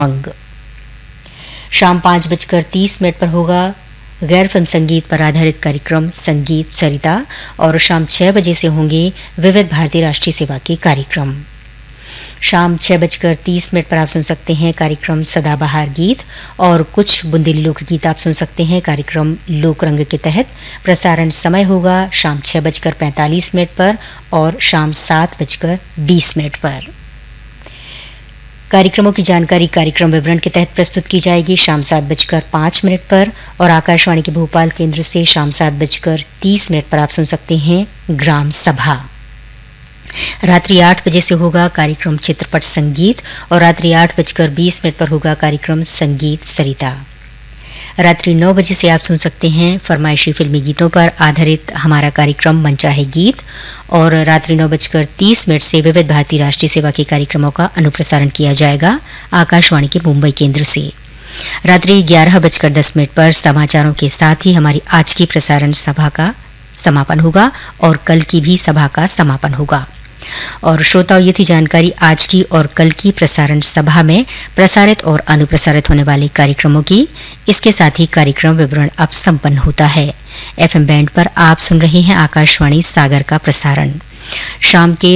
अंग। शाम 5:30 पर होगा गैर फिल्म संगीत पर आधारित कार्यक्रम संगीत सरिता और शाम 6 बजे से होंगे विविध भारती राष्ट्रीय सेवा के कार्यक्रम। शाम 6:30 पर आप सुन सकते हैं कार्यक्रम सदाबहार गीत और कुछ बुंदेली लोकगीत आप सुन सकते हैं कार्यक्रम लोकरंग के तहत। प्रसारण समय होगा शाम 6:45 पर और शाम 7:20 पर। कार्यक्रमों की जानकारी कार्यक्रम विवरण के तहत प्रस्तुत की जाएगी शाम 7:05 पर और आकाशवाणी के भोपाल केंद्र से शाम 7:30 पर आप सुन सकते हैं ग्राम सभा। रात्रि 8 बजे से होगा कार्यक्रम चित्रपट संगीत और रात्रि 8:20 पर होगा कार्यक्रम संगीत सरिता। रात्रि 9 बजे से आप सुन सकते हैं फरमाइशी फिल्मी गीतों पर आधारित हमारा कार्यक्रम मन चाहे गीत और रात्रि 9:30 से विविध भारती राष्ट्रीय सेवा के कार्यक्रमों का अनुप्रसारण किया जाएगा आकाशवाणी के मुंबई केंद्र से। रात्रि 11:10 पर समाचारों के साथ ही हमारी आज की प्रसारण सभा का समापन होगा और कल की भी सभा का समापन होगा। और श्रोताओं, ये थी जानकारी आज की और कल की प्रसारण सभा में प्रसारित और अनुप्रसारित होने वाले कार्यक्रमों की। इसके साथ ही कार्यक्रम विवरण अब संपन्न होता है। एफएम बैंड पर आप सुन रहे हैं आकाशवाणी सागर का प्रसारण। शाम के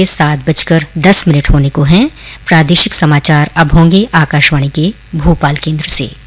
7:10 होने को हैं। प्रादेशिक समाचार अब होंगे आकाशवाणी के भोपाल केंद्र से।